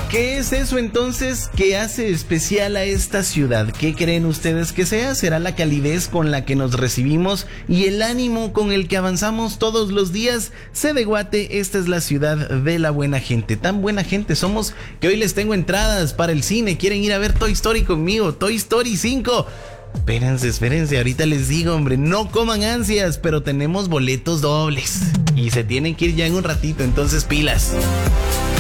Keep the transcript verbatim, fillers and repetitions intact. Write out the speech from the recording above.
¿Qué es eso entonces que hace especial a esta ciudad? ¿Qué creen ustedes que sea? ¿Será la calidez con la que nos recibimos y el ánimo con el que avanzamos todos los días? C de Guate, esta es la ciudad de la buena gente. Tan buena gente somos que hoy les tengo entradas para el cine. ¿Quieren ir a ver Toy Story conmigo? Toy Story cinco. Espérense, espérense, ahorita les digo, hombre, no coman ansias, pero tenemos boletos dobles y se tienen que ir ya en un ratito, entonces pilas.